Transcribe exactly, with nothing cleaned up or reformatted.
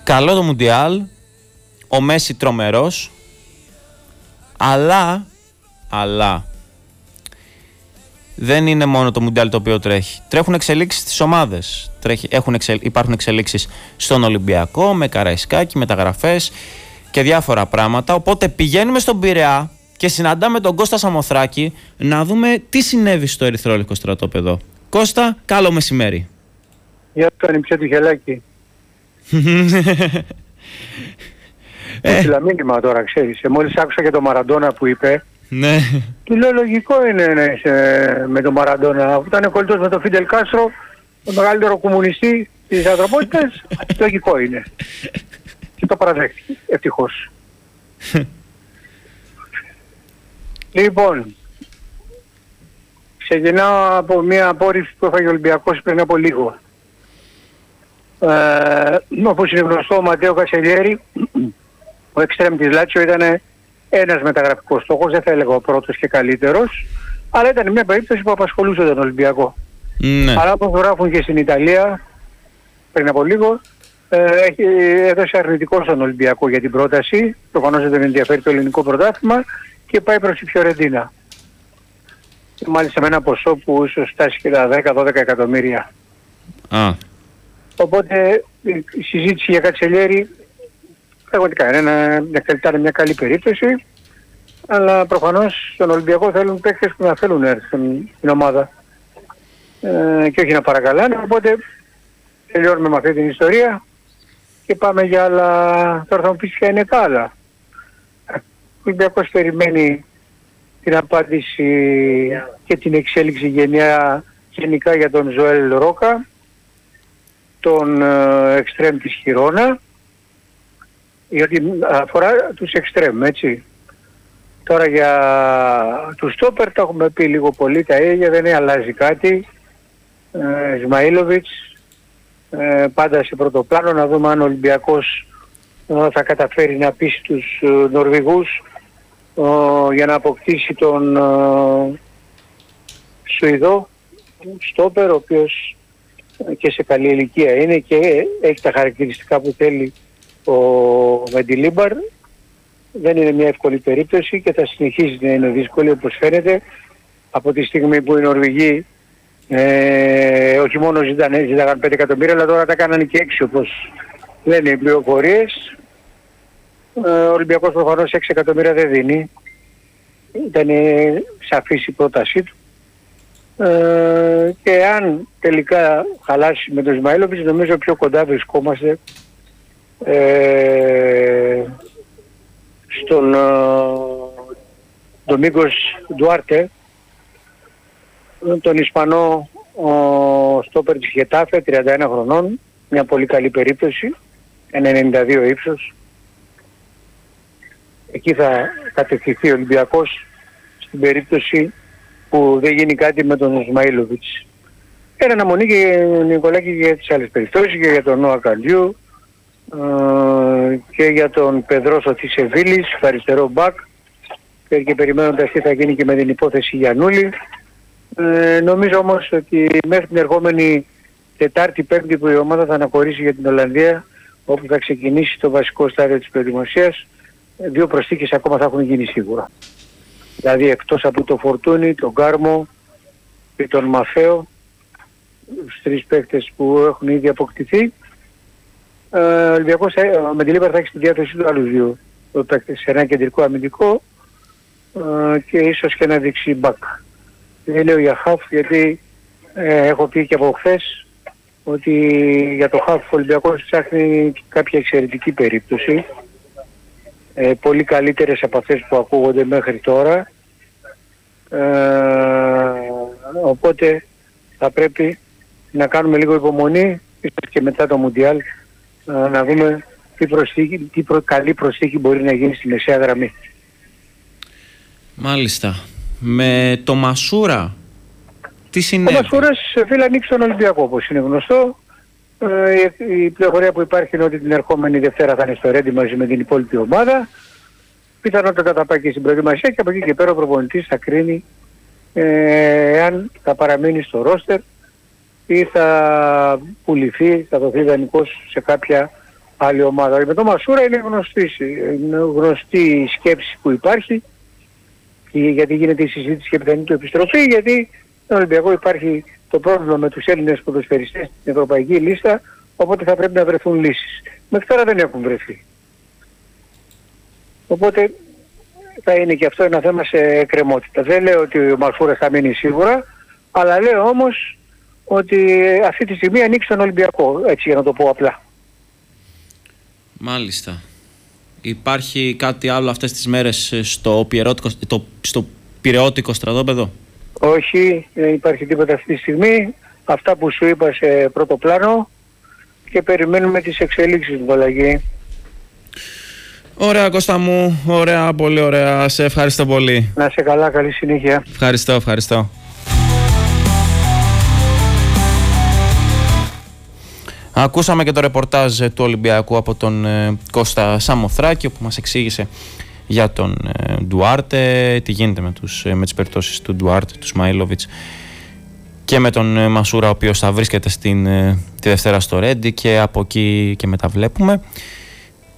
Καλό το Μουντιάλ, ο Μέση τρομερός, αλλά, αλλά δεν είναι μόνο το Μουντιάλ το οποίο τρέχει. Τρέχουν εξελίξεις στις ομάδες. Τρέχει, έχουν εξελ, υπάρχουν εξελίξεις στον Ολυμπιακό, με Καραϊσκάκη, μεταγραφές και διάφορα πράγματα. Οπότε πηγαίνουμε στον Πειραιά και συναντάμε τον Κώστα Σαμοθράκη να δούμε τι συνέβη στο ερυθρόλευκο στρατόπεδο. Κώστα, καλό μεσημέρι. Γεια σου, ανιψέ του χελάκι. ε. Έστειλα μήνυμα τώρα, ξέρεις. Μόλις άκουσα και τον Μαραντόνα που είπε. Ναι. Του λέω λογικό είναι να είσαι με τον Μαραντόνα. Αφού ήταν κολλητός με τον Φίντελ Κάστρο, τον μεγαλύτερο κομμουνιστή της ανθρωπότητας, λογικό είναι. Και το παραδέχτηκε, ευτυχώς. Λοιπόν, ξεκινάω από μια απόρριψη που έφαγε ο Ολυμπιακός πριν από λίγο. Ε, όπως είναι γνωστό, ο Ματέο Κατσελιέρη, ο εξτρέμ της Λάτσιο, ήταν ένας μεταγραφικός στόχος, δεν θα έλεγα ο πρώτος και καλύτερος, αλλά ήταν μια περίπτωση που απασχολούσε τον Ολυμπιακό. Ναι. Αλλά όπως γράφουν και στην Ιταλία πριν από λίγο, ε, έχει, έδωσε αρνητικό στον Ολυμπιακό για την πρόταση, προφανώς δεν τον ενδιαφέρει το ελληνικό πρωτάθλημα και πάει προς τη Φιωρεντίνα. Μάλιστα με ένα ποσό που ίσως φτάσει και τα δέκα με δώδεκα εκατομμύρια. Α. Οπότε η συζήτηση για Κατσελιέρη πραγματικά είναι ένα, ήταν μια καλή περίπτωση, αλλά προφανώς στον Ολυμπιακό θέλουν παίκτες που να θέλουν να έρθουν στην ομάδα ε, και όχι να παρακαλάνε, οπότε τελειώνουμε με αυτή την ιστορία και πάμε για άλλα. Τώρα θα μου πεις ποια είναι τα άλλα. Ο Ολυμπιακός περιμένει την απάντηση και την εξέλιξη γενιά, γενικά για τον Ζωέλ Ρόκα, τον εξτρέμ της Χιρόνα, γιατί αφορά τους εξτρέμ, έτσι. Τώρα για τους στόπερ τα έχουμε πει λίγο πολύ τα ίδια, δεν αλλάζει κάτι. ε, Σμαΐλοβιτς ε, πάντα σε πρώτο πλάνο, να δούμε αν ο Ολυμπιακός ε, θα καταφέρει να πείσει τους ε, Νορβηγούς ε, για να αποκτήσει τον ε, Σουηδό στόπερ, ο οποίος και σε καλή ηλικία είναι και έχει τα χαρακτηριστικά που θέλει ο Μεντιλίμπαρ. Δεν είναι μια εύκολη περίπτωση και θα συνεχίσει να είναι δύσκολη, όπως φαίνεται, από τη στιγμή που οι Νορβηγοί ε, όχι μόνο ζητάνε, ζητάγαν πέντε εκατομμύρια, αλλά τώρα τα κάνανε και έξι, όπως λένε οι πληροφορίες. Ε, ο Ολυμπιακός προφανώς έξι εκατομμύρια δεν δίνει. Ήταν σαφής η πρότασή του. Ε, και αν τελικά χαλάσει με τον Ισμαήλοβιτς, νομίζω πιο κοντά βρισκόμαστε ε, στον Ντομίγκος Ντουάρτε, τον Ισπανό στόπερ της Γετάφε, τριάντα ένα χρονών, μια πολύ καλή περίπτωση, ένα ενενήντα δύο ύψος. Εκεί θα κατευθυνθεί ο Ολυμπιακός στην περίπτωση που δεν γίνει κάτι με τον Ισμαήλοβιτς. Era αναμονή και Νικολάκη για τις άλλες περιπτώσεις, και για τον Νόα Καλιού ε, και για τον Πεδρόσο της Σεβίλης, αριστερό μπακ, και περιμένοντας τι θα γίνει και με την υπόθεση Γιαννούλη. Ε, νομίζω όμως ότι μέχρι την ερχόμενη Τετάρτη Πέμπτη που η ομάδα θα αναχωρήσει για την Ολλανδία, όπου θα ξεκινήσει το βασικό στάδιο της προετοιμασίας, δύο προσθήκες ακόμα θα έχουν γίνει σίγουρα. Δηλαδή εκτός από το Φορτούνι, τον Γκάρμο και τον Μαφέο, τους τρεις παίκτες που έχουν ήδη αποκτηθεί, ε, ο Ολυμπιακός με τη Λίμπαρ θα έχει στη διάθεση του άλλους δύο παίκτες, ένα κεντρικό αμυντικό ε, και ίσως και ένα δεξί μπακ. Δεν λέω για χαφ, γιατί ε, έχω πει και από χθες ότι για το χαφ ο Ολυμπιακός ψάχνει κάποια εξαιρετική περίπτωση. Ε, πολύ καλύτερες από αυτές που ακούγονται μέχρι τώρα. Ε, οπότε θα πρέπει να κάνουμε λίγο υπομονή, ίσως και μετά το Μουντιάλ, ε, να δούμε τι, προσθήκη, τι προ, καλή προσθήκη μπορεί να γίνει στη μεσαία γραμμή. Μάλιστα. Με το Μασούρα, τι συνέβη? Ο Μασούρας, φίλε, ανοίξει τον Ολυμπιακό, όπως είναι γνωστό. Ε, η πληροφορία που υπάρχει είναι ότι την ερχόμενη Δευτέρα θα είναι στο Ρέντι μαζί με την υπόλοιπη ομάδα. Πιθανότατα θα πάει και στην προετοιμασία και από εκεί και πέρα ο προπονητής θα κρίνει ε, αν θα παραμείνει στο ρόστερ ή θα πουληθεί, θα δοθεί δανεικός σε κάποια άλλη ομάδα. Με τον Μασούρα είναι γνωστή, είναι γνωστή η σκέψη που υπάρχει, γιατί γίνεται η συζήτηση και πιθανή του επιστροφή, γιατί στον Ολυμπιακό υπάρχει το πρόβλημα με τους Έλληνες ποδοσφαιριστές στην ευρωπαϊκή λίστα, οπότε θα πρέπει να βρεθούν λύσεις. Μέχρι τώρα δεν έχουν βρεθεί. Οπότε θα είναι και αυτό ένα θέμα σε εκκρεμότητα. Δεν λέω ότι ο Μασούρας θα μείνει σίγουρα, αλλά λέω όμως ότι αυτή τη στιγμή ανοίξει τον Ολυμπιακό, έτσι για να το πω απλά. Μάλιστα. Υπάρχει κάτι άλλο αυτές τις μέρες στο πειραιώτικο, το, στο πειραιώτικο στρατόπεδο? Όχι, δεν υπάρχει τίποτα αυτή τη στιγμή. Αυτά που σου είπα σε πρώτο πλάνο και περιμένουμε τις εξελίξεις του Βολαγή. Ωραία Κώστα μου, ωραία, πολύ ωραία. Σε ευχαριστώ πολύ. Να σε καλά, καλή συνέχεια. Ευχαριστώ, ευχαριστώ. Ακούσαμε και το ρεπορτάζ του Ολυμπιακού από τον ε, Κώστα Σαμοθράκη, όπου μας εξήγησε για τον ε, Ντουάρτε, τι γίνεται με, τους, ε, με τις περιπτώσεις του Ντουάρτε, του Σμαΐλοβιτς και με τον ε, Μασούρα, ο οποίος θα βρίσκεται στην, ε, τη Δευτέρα στο Ρέντι και από εκεί και μετά βλέπουμε.